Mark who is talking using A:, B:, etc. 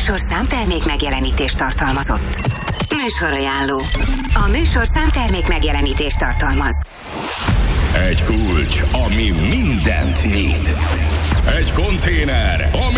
A: műsor számtermék megjelenítést tartalmazott. Műsorajánló. A műsor számtermék megjelenítést tartalmaz.
B: Egy kulcs, ami mindent nyit. Egy konténer,